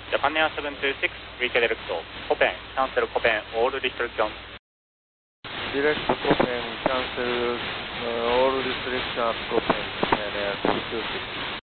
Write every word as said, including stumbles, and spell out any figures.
Japan Air seven two six, redirect Koppen, cancel Koppen, all restriction. Direct Koppen, cancel uh, all restriction at Koppen, Japan Air seven two six.